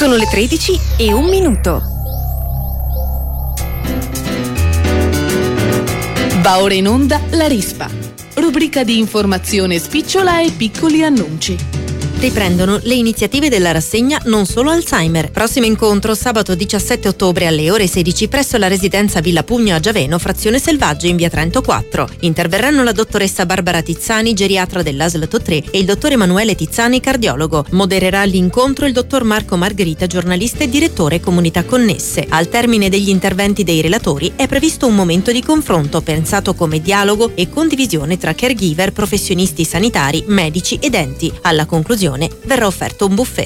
Sono le 13:01. Va ora in onda La Rispa, rubrica di informazione spicciola e piccoli annunci. Riprendono le iniziative della rassegna Non Solo Alzheimer. Prossimo incontro sabato 17 ottobre alle ore 16 presso la residenza Villa Pugno a Giaveno, frazione Selvaggio in via Trento 4. Interverranno la dottoressa Barbara Tizzani, geriatra dell'ASL Totré, e il dottor Emanuele Tizzani, cardiologo. Modererà l'incontro il dottor Marco Margherita, giornalista e direttore Comunità Connesse. Al termine degli interventi dei relatori è previsto un momento di confronto pensato come dialogo e condivisione tra caregiver, professionisti sanitari, medici ed enti. Alla conclusione verrà offerto un buffet.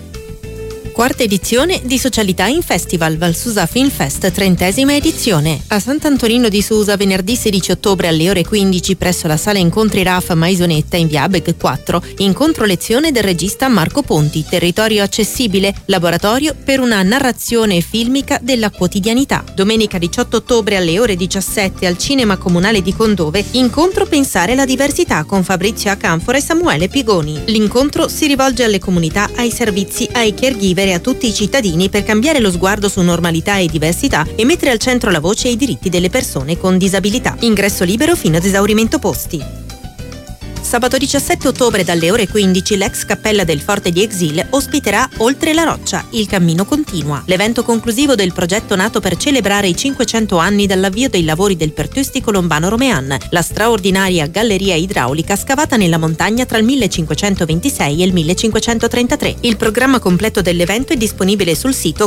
Quarta edizione di Socialità in Festival, Valsusa Film Fest, 30ª edizione. A Sant'Antonino di Susa, venerdì 16 ottobre alle ore 15 presso la sala incontri RAF Maisonetta in via Abeg 4, incontro lezione del regista Marco Ponti, territorio accessibile, laboratorio per una narrazione filmica della quotidianità. Domenica 18 ottobre alle ore 17 al Cinema Comunale di Condove, incontro Pensare la diversità con Fabrizio Acanfora e Samuele Pigoni. L'incontro si rivolge alle comunità, ai servizi, ai caregiver e a tutti i cittadini per cambiare lo sguardo su normalità e diversità e mettere al centro la voce e i diritti delle persone con disabilità. Ingresso libero fino ad esaurimento posti. Sabato 17 ottobre dalle ore 15 l'ex cappella del Forte di Exil ospiterà Oltre la Roccia, il cammino continua. L'evento conclusivo del progetto nato per celebrare i 500 anni dall'avvio dei lavori del Pertusti Colombano Romean, la straordinaria galleria idraulica scavata nella montagna tra il 1526 e il 1533. Il programma completo dell'evento è disponibile sul sito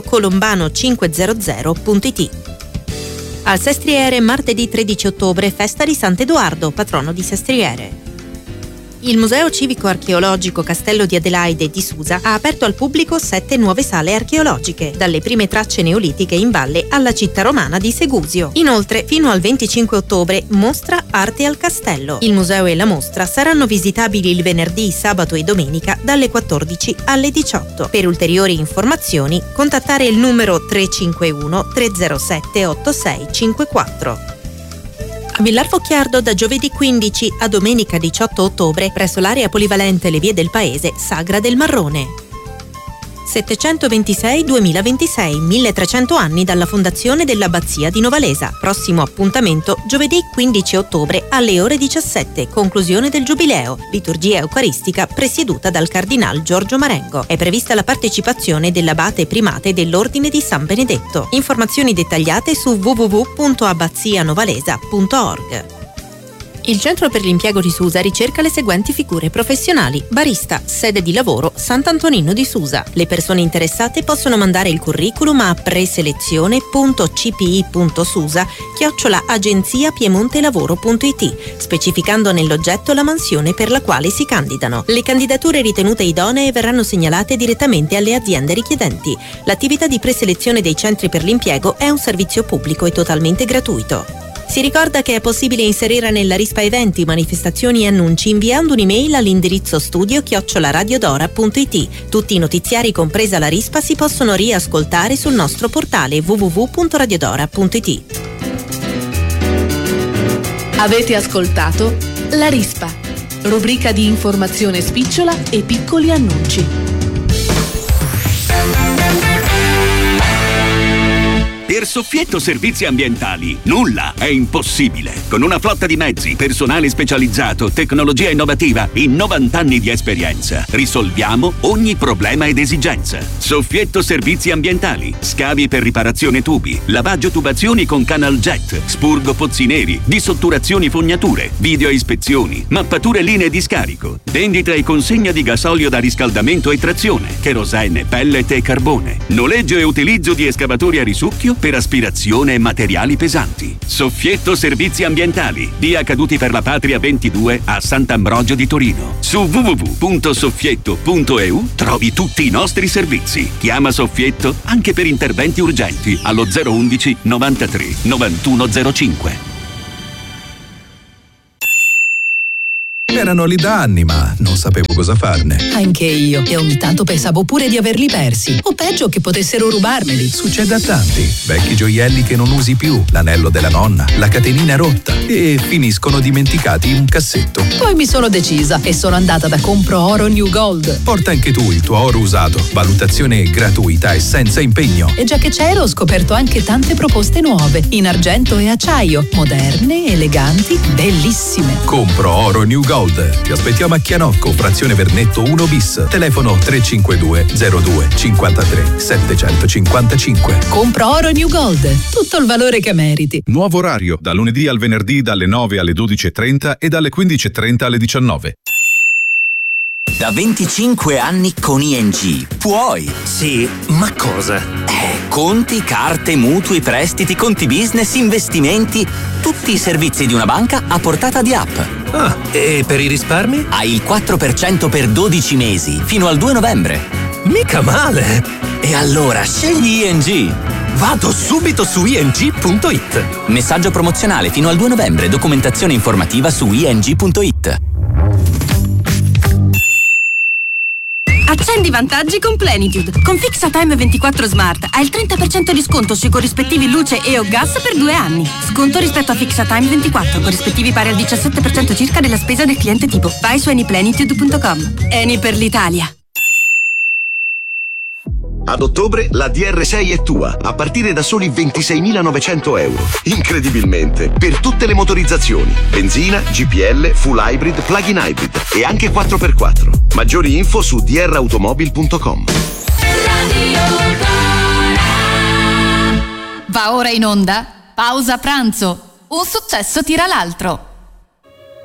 colombano500.it. Al Sestriere, martedì 13 ottobre, festa di Sant'Edoardo, patrono di Sestriere. Il Museo Civico Archeologico Castello di Adelaide di Susa ha aperto al pubblico 7 nuove sale archeologiche, dalle prime tracce neolitiche in valle alla città romana di Segusio. Inoltre, fino al 25 ottobre, mostra Arte al Castello. Il museo e la mostra saranno visitabili il venerdì, sabato e domenica dalle 14 alle 18. Per ulteriori informazioni, contattare il numero 351 307 8654. A Villar Focchiardo da giovedì 15 a domenica 18 ottobre presso l'area polivalente Le Vie del Paese, Sagra del Marrone. 726-2026, 1300 anni dalla fondazione dell'Abbazia di Novalesa. Prossimo appuntamento giovedì 15 ottobre alle ore 17, conclusione del Giubileo, liturgia eucaristica presieduta dal Cardinal Giorgio Marengo. È prevista la partecipazione dell'Abate Primate dell'Ordine di San Benedetto. Informazioni dettagliate su www.abbazianovalesa.org. Il Centro per l'Impiego di Susa ricerca le seguenti figure professionali: barista, sede di lavoro Sant'Antonino di Susa. Le persone interessate possono mandare il curriculum a preselezione.cpi.susa@agenziapiemontelavoro.it, specificando nell'oggetto la mansione per la quale si candidano. Le candidature ritenute idonee verranno segnalate direttamente alle aziende richiedenti. L'attività di preselezione dei centri per l'impiego è un servizio pubblico e totalmente gratuito. Si ricorda che è possibile inserire nella Rispa eventi, manifestazioni e annunci inviando un'email all'indirizzo studio@radiodora.it. Tutti i notiziari, compresa la Rispa, si possono riascoltare sul nostro portale www.radiodora.it. Avete ascoltato La Rispa, rubrica di informazione spicciola e piccoli annunci. Per Soffietto Servizi Ambientali nulla è impossibile. Con una flotta di mezzi, personale specializzato, tecnologia innovativa e 90 anni di esperienza, risolviamo ogni problema ed esigenza. Soffietto Servizi Ambientali, scavi per riparazione tubi, lavaggio tubazioni con canal jet, spurgo pozzi neri, dissotturazioni fognature, video ispezioni, mappature linee di scarico, vendita e consegna di gasolio da riscaldamento e trazione, kerosene, pellet e carbone, noleggio e utilizzo di escavatori a risucchio per aspirazione e materiali pesanti. Soffietto Servizi Ambientali, via Caduti per la Patria 22 a Sant'Ambrogio di Torino. Su www.soffietto.eu trovi tutti i nostri servizi. Chiama Soffietto anche per interventi urgenti allo 011 93 9105. Per C'erano lì da anni, ma non sapevo cosa farne. Anche io. E ogni tanto pensavo pure di averli persi. O peggio che potessero rubarmeli. Succede a tanti. Vecchi gioielli che non usi più, l'anello della nonna, la catenina rotta e finiscono dimenticati in un cassetto. Poi mi sono decisa e sono andata da Compro Oro New Gold. Porta anche tu il tuo oro usato. Valutazione gratuita e senza impegno. E già che c'ero, ho scoperto anche tante proposte nuove. In argento e acciaio. Moderne, eleganti, bellissime. Compro Oro New Gold. Ti aspettiamo a Chianocco, frazione Vernetto 1 bis. Telefono 352 02 53 755. Compro Oro New Gold. Tutto il valore che meriti. Nuovo orario, da lunedì al venerdì dalle 9 alle 12.30 e dalle 15.30 alle 19. Da 25 anni con ING puoi. Sì, ma cosa? Conti, carte, mutui, prestiti, conti business, investimenti, tutti i servizi di una banca a portata di app. Ah, e per i risparmi? Hai il 4% per 12 mesi, fino al 2 novembre. Mica male! E allora scegli ING. Vado subito su ing.it. Messaggio promozionale fino al 2 novembre, documentazione informativa su ing.it. Accendi vantaggi con Plenitude. Con Fixatime 24 Smart hai il 30% di sconto sui corrispettivi luce e o gas per 2 anni. Sconto rispetto a Fixatime 24, corrispettivi pari al 17% circa della spesa del cliente tipo. Vai su anyplenitude.com. Eni per l'Italia. Ad ottobre la DR6 è tua, a partire da soli 26.900 euro. Incredibilmente, per tutte le motorizzazioni. Benzina, GPL, full hybrid, plug-in hybrid e anche 4x4. Maggiori info su drautomobil.com. Va ora in onda Pausa pranzo. Un successo tira l'altro.